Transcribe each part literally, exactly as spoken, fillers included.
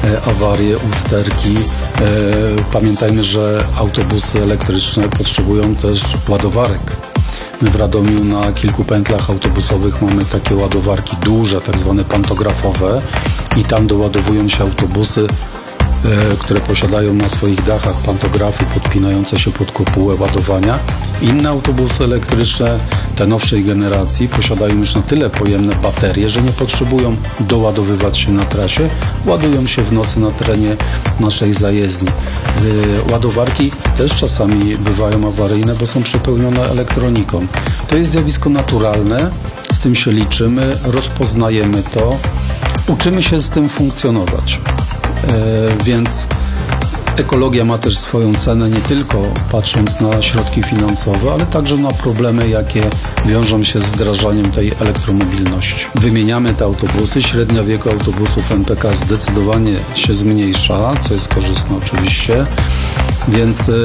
awarie, usterki. Pamiętajmy, że autobusy elektryczne potrzebują też ładowarek. My w Radomiu na kilku pętlach autobusowych mamy takie ładowarki duże, tak zwane pantografowe i tam doładowują się autobusy, które posiadają na swoich dachach pantografy podpinające się pod kopułę ładowania. Inne autobusy elektryczne, te nowszej generacji, posiadają już na tyle pojemne baterie, że nie potrzebują doładowywać się na trasie, ładują się w nocy na terenie naszej zajezdni. Ładowarki też czasami bywają awaryjne, bo są przepełnione elektroniką. To jest zjawisko naturalne, z tym się liczymy, rozpoznajemy to, uczymy się z tym funkcjonować. E, więc ekologia ma też swoją cenę, nie tylko patrząc na środki finansowe, ale także na problemy, jakie wiążą się z wdrażaniem tej elektromobilności. Wymieniamy te autobusy, średnia wieku autobusów N P K zdecydowanie się zmniejsza, co jest korzystne oczywiście, więc e,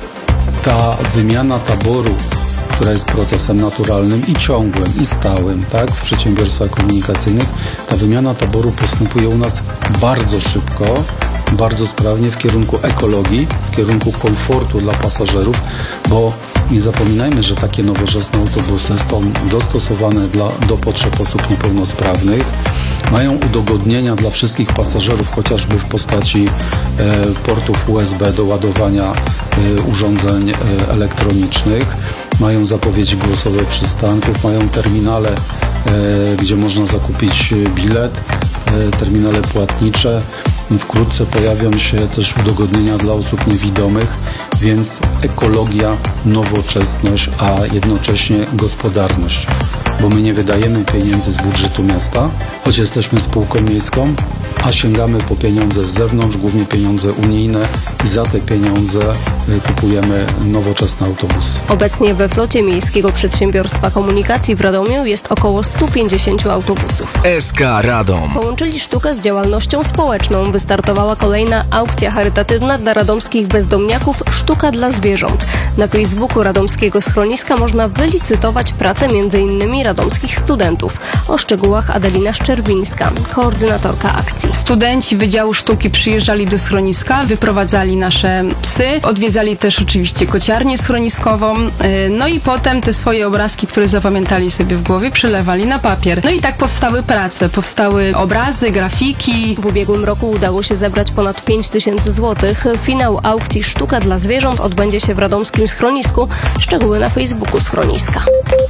ta wymiana taboru, która jest procesem naturalnym i ciągłym, i stałym, tak, w przedsiębiorstwach komunikacyjnych, ta wymiana taboru postępuje u nas bardzo szybko, bardzo sprawnie w kierunku ekologii, w kierunku komfortu dla pasażerów, bo nie zapominajmy, że takie nowoczesne autobusy są dostosowane dla, do potrzeb osób niepełnosprawnych, mają udogodnienia dla wszystkich pasażerów, chociażby w postaci e, portów U S B do ładowania e, urządzeń e, elektronicznych, mają zapowiedzi głosowe przystanków, mają terminale, e, gdzie można zakupić bilet, e, terminale płatnicze. Wkrótce pojawią się też udogodnienia dla osób niewidomych, więc ekologia, nowoczesność, a jednocześnie gospodarność. Bo my nie wydajemy pieniędzy z budżetu miasta, choć jesteśmy spółką miejską, a sięgamy po pieniądze z zewnątrz, głównie pieniądze unijne i za te pieniądze kupujemy nowoczesne autobusy. Obecnie we flocie Miejskiego Przedsiębiorstwa Komunikacji w Radomiu jest około stu pięćdziesięciu autobusów. S K Radom. Połączyli sztukę z działalnością społeczną. Wystartowała kolejna aukcja charytatywna dla radomskich bezdomniaków Sztuka dla zwierząt. Na Facebooku Radomskiego Schroniska można wylicytować pracę między innymi radomskich studentów. O szczegółach Adelina Szczerwińska, koordynatorka akcji. Studenci Wydziału Sztuki przyjeżdżali do schroniska, wyprowadzali nasze psy, odwiedzali też oczywiście kociarnię schroniskową, no i potem te swoje obrazki, które zapamiętali sobie w głowie, przelewali na papier. No i tak powstały prace, powstały obrazy, grafiki. W ubiegłym roku udało się zebrać ponad pięć tysięcy złotych. Finał aukcji Sztuka dla zwierząt odbędzie się w radomskim schronisku. Szczegóły na Facebooku schroniska.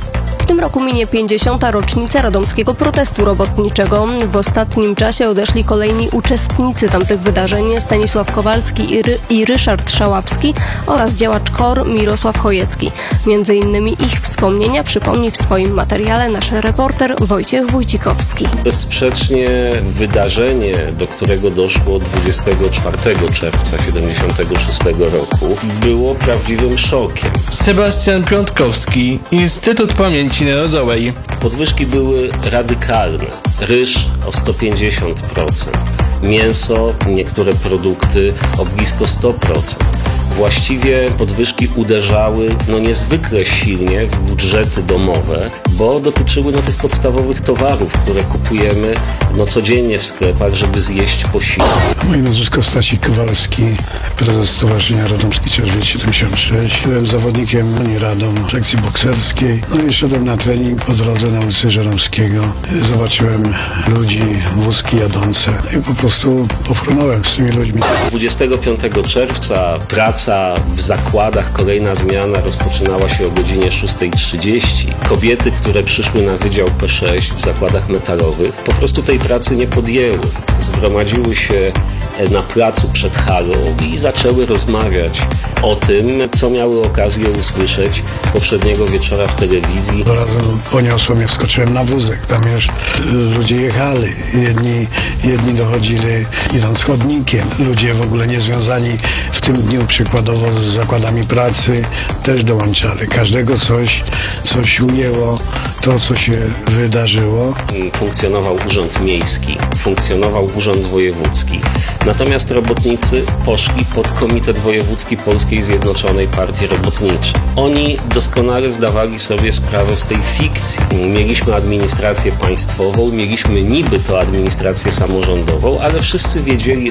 W tym roku minie pięćdziesiąta rocznica radomskiego protestu robotniczego. W ostatnim czasie odeszli kolejni uczestnicy tamtych wydarzeń: Stanisław Kowalski i, Ry- i Ryszard Szałapski oraz działacz K O R Mirosław Chojecki. Między innymi ich wspomnienia przypomni w swoim materiale nasz reporter Wojciech Wójcikowski. Bezsprzecznie wydarzenie, do którego doszło dwudziestego czwartego czerwca siedemdziesiątego szóstego roku, było prawdziwym szokiem. Sebastian Piątkowski, Instytut Pamięci Narodowej. Podwyżki były radykalne. Ryż o sto pięćdziesiąt procent, mięso, niektóre produkty o blisko sto procent. Właściwie podwyżki uderzały no niezwykle silnie w budżety domowe, bo dotyczyły no tych podstawowych towarów, które kupujemy no codziennie w sklepach, żeby zjeść posiłek. Moje nazwisko Stasik Kowalski, prezes Stowarzyszenia Radomski Czerwiec siedemdziesiąt sześć. Byłem zawodnikiem Unii Radom, sekcji bokserskiej. No i szedłem na trening po drodze na ulicy Żeromskiego. Zobaczyłem ludzi, wózki jadące i po prostu pofrunąłem z tymi ludźmi. dwudziestego piątego czerwca praca w zakładach, kolejna zmiana rozpoczynała się o godzinie szóstej trzydzieści. Kobiety, które przyszły na Wydział P sześć w zakładach metalowych, po prostu tej pracy nie podjęły. Zgromadziły się na placu przed halą i zaczęły rozmawiać o tym, co miały okazję usłyszeć poprzedniego wieczora w telewizji. Do razu poniosło mnie, wskoczyłem na wózek. Tam już ludzie jechali. Jedni, jedni dochodzili idąc chodnikiem. Ludzie w ogóle nie związani w tym dniu przykładowo z zakładami pracy też dołączali. Każdego coś, coś ujęło, to co się wydarzyło. Funkcjonował Urząd Miejski, funkcjonował Urząd Wojewódzki. Natomiast robotnicy poszli pod Komitet Wojewódzki Polskiej Zjednoczonej Partii Robotniczej. Oni doskonale zdawali sobie sprawę z tej fikcji. Mieliśmy administrację państwową, mieliśmy niby to administrację samorządową, ale wszyscy wiedzieli